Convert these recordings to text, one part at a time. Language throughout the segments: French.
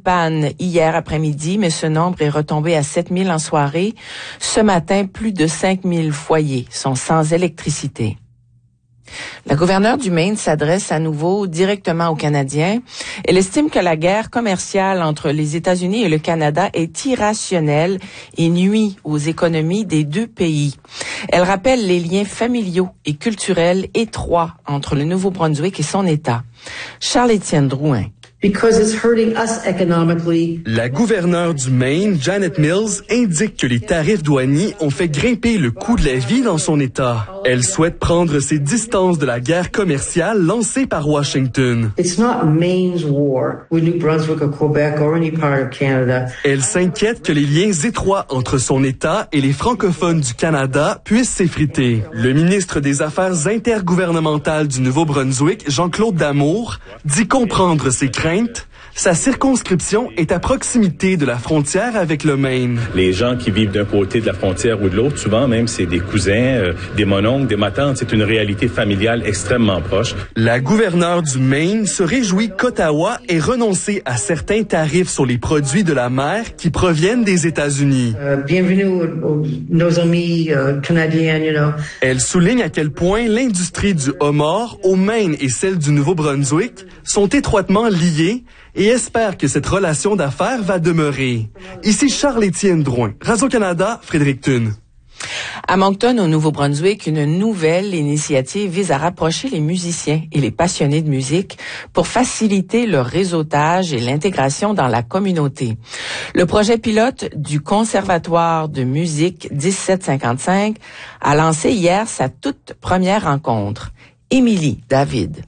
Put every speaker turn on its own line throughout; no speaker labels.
panne hier après-midi, mais ce nombre est retombé à 7 000 en soirée. Ce matin, plus de 5 000 foyers sont sans électricité. La gouverneure du Maine s'adresse à nouveau directement aux Canadiens. Elle estime que la guerre commerciale entre les États-Unis et le Canada est irrationnelle et nuit aux économies des deux pays. Elle rappelle les liens familiaux et culturels étroits entre le Nouveau-Brunswick et son État. Charles-Étienne Drouin.
Because it's hurting us economically.
La gouverneure du Maine, Janet Mills, indique que les tarifs douaniers ont fait grimper le coût de la vie dans son État. Elle souhaite prendre ses distances de la guerre commerciale lancée par Washington.
It's not Maine's war with New Brunswick or Quebec or any part of Canada.
Elle s'inquiète que les liens étroits entre son État et les francophones du Canada puissent s'effriter. Le ministre des Affaires intergouvernementales du Nouveau-Brunswick, Jean-Claude Damour, dit comprendre ses craintes. Sa circonscription est à proximité de la frontière avec le Maine.
Les gens qui vivent d'un côté de la frontière ou de l'autre, souvent même c'est des cousins, des mononcles, des matantes, c'est une réalité familiale extrêmement proche.
La gouverneure du Maine se réjouit qu'Ottawa ait renoncé à certains tarifs sur les produits de la mer qui proviennent des États-Unis.
Bienvenue nos amis canadiens, you know.
Elle souligne à quel point l'industrie du homard au Maine et celle du Nouveau-Brunswick sont étroitement liées et espère que cette relation d'affaires va demeurer. Ici Charles-Étienne Drouin, Radio-Canada, Fredericton.
À Moncton, au Nouveau-Brunswick, une nouvelle initiative vise à rapprocher les musiciens et les passionnés de musique pour faciliter leur réseautage et l'intégration dans la communauté. Le projet pilote du Conservatoire de musique 1755 a lancé hier sa toute première rencontre. Émilie David.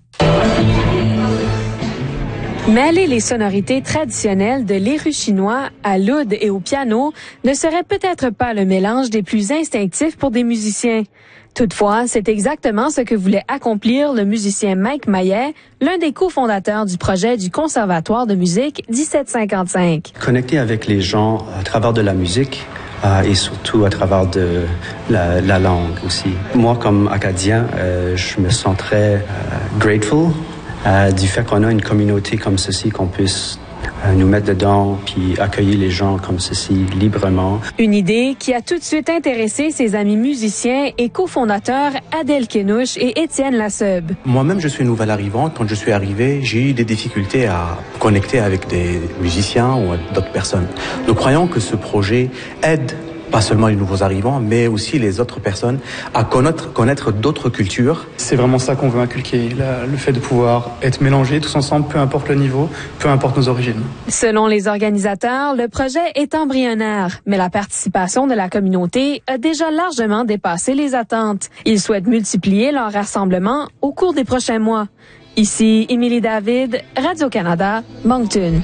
Mêler les sonorités traditionnelles de l'érus chinois à l'oud et au piano ne serait peut-être pas le mélange des plus instinctifs pour des musiciens. Toutefois, c'est exactement ce que voulait accomplir le musicien Mike Maillet, l'un des cofondateurs du projet du Conservatoire de musique 1755.
Connecter avec les gens à travers de la musique et surtout à travers de la langue aussi. Moi, comme Acadien, je me sens très grateful du fait qu'on a une communauté comme ceci, qu'on puisse nous mettre dedans puis accueillir les gens comme ceci librement.
Une idée qui a tout de suite intéressé ses amis musiciens et cofondateurs Adèle Kenouche et Étienne Lasseube.
Moi-même, je suis nouvel arrivant. Quand je suis arrivé, j'ai eu des difficultés à connecter avec des musiciens ou d'autres personnes. Nous croyons que ce projet aide pas seulement les nouveaux arrivants, mais aussi les autres personnes à connaître d'autres cultures.
C'est vraiment ça qu'on veut inculquer, le fait de pouvoir être mélangés tous ensemble, peu importe le niveau, peu importe nos origines.
Selon les organisateurs, le projet est embryonnaire, mais la participation de la communauté a déjà largement dépassé les attentes. Ils souhaitent multiplier leurs rassemblements au cours des prochains mois. Ici, Émilie David, Radio-Canada, Moncton.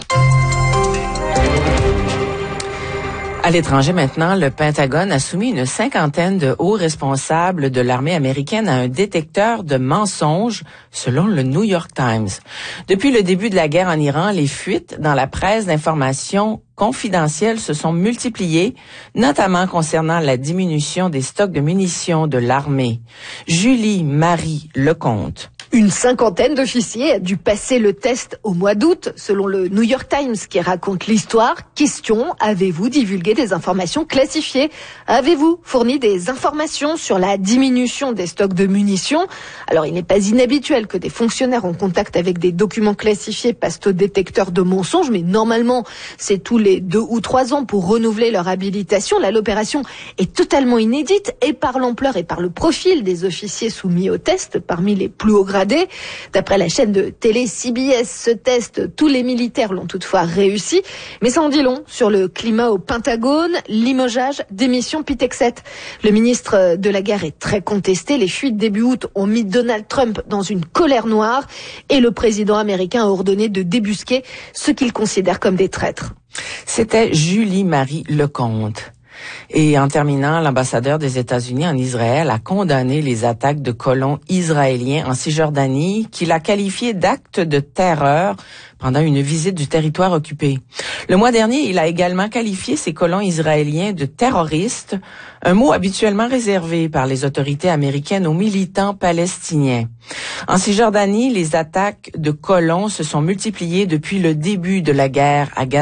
À l'étranger maintenant, le Pentagone a soumis une cinquantaine de hauts responsables de l'armée américaine à un détecteur de mensonges, selon le New York Times. Depuis le début de la guerre en Iran, les fuites dans la presse d'informations confidentielles se sont multipliées, notamment concernant la diminution des stocks de munitions de l'armée. Julie-Marie Lecomte.
Une cinquantaine d'officiers a dû passer le test au mois d'août, selon le New York Times qui raconte l'histoire. Question, avez-vous divulgué des informations classifiées? Avez-vous fourni des informations sur la diminution des stocks de munitions? Alors, il n'est pas inhabituel que des fonctionnaires en contact avec des documents classifiés passent au détecteur de mensonges, mais normalement, c'est tous les 2 ou 3 ans pour renouveler leur habilitation. Là, l'opération est totalement inédite et par l'ampleur et par le profil des officiers soumis au test, parmi les plus hauts gradés. D'après la chaîne de télé CBS, ce test, tous les militaires l'ont toutefois réussi. Mais ça en dit long sur le climat au Pentagone, limogeage des missions Pitexet. Le ministre de la Guerre est très contesté. Les fuites début août ont mis Donald Trump dans une colère noire et le président américain a ordonné de débusquer ceux qu'il considère comme des traîtres.
C'était Julie-Marie Lecomte. Et en terminant, l'ambassadeur des États-Unis en Israël a condamné les attaques de colons israéliens en Cisjordanie, qu'il a qualifiées d'actes de terreur pendant une visite du territoire occupé. Le mois dernier, il a également qualifié ces colons israéliens de terroristes, un mot habituellement réservé par les autorités américaines aux militants palestiniens. En Cisjordanie, les attaques de colons se sont multipliées depuis le début de la guerre à Gaza.